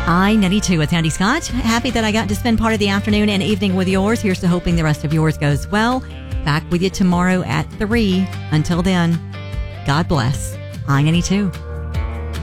I-92 with Sandy Scott. Happy that I got to spend part of the afternoon and evening with yours. Here's to hoping the rest of yours goes well. Back with you tomorrow at 3. Until then, God bless. I-92.